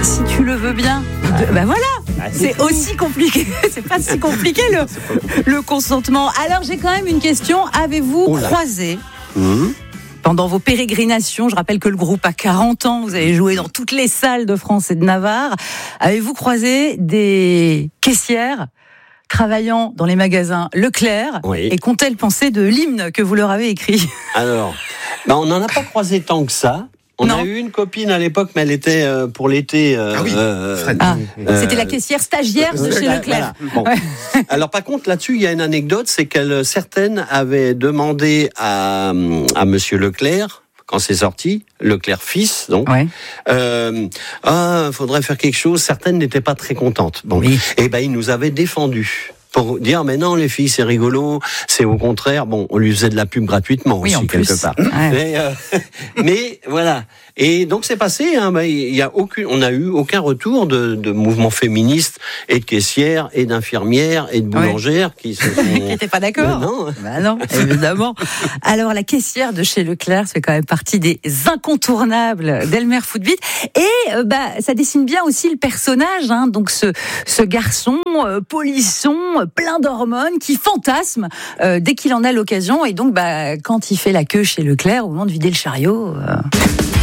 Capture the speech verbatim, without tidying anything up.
Si tu le veux bien. De... Ben voilà, ah, c'est, c'est aussi compliqué. C'est pas si compliqué le, le consentement. Alors j'ai quand même une question. Avez-vous oh croisé mmh. pendant vos pérégrinations, je rappelle que le groupe a quarante ans, vous avez joué dans toutes les salles de France et de Navarre. Avez-vous croisé des caissières travaillant dans les magasins Leclerc oui. et qu'ont-elles pensé de l'hymne que vous leur avez écrit ? Alors, ben on n'en a pas croisé tant que ça. On non. a eu une copine à l'époque, mais elle était euh, pour l'été. Euh, ah oui. euh, ah, euh, c'était la caissière stagiaire de chez Leclerc. Voilà. Bon. Ouais. Alors par contre, là-dessus, il y a une anecdote, c'est qu'elle certaines avaient demandé à à Monsieur Leclerc, quand c'est sorti, Leclerc fils, donc, ouais. euh, ah, faudrait faire quelque chose. Certaines n'étaient pas très contentes. Bon, oui. Et ben il nous avait défendus. Pour dire, mais non, les filles, c'est rigolo, c'est au contraire, bon, on lui faisait de la pub gratuitement oui, aussi, quelque part. Ouais. Mais, euh, mais, voilà. Et donc, c'est passé, hein, bah, il y a aucune, on n'a eu aucun retour de, de mouvements féministes et de caissières et d'infirmières et de boulangères ouais. qui se sont... qui n'étaient pas d'accord. Mais non. Bah non, évidemment. Alors, la caissière de chez Leclerc, c'est quand même partie des incontournables d'Elmer Footbeat. Et, euh, bah, ça dessine bien aussi le personnage, hein, donc ce, ce garçon, euh, polisson, plein d'hormones, qui fantasme euh, dès qu'il en a l'occasion. Et donc, bah, quand il fait la queue chez Leclerc, au moment de vider le chariot... Euh...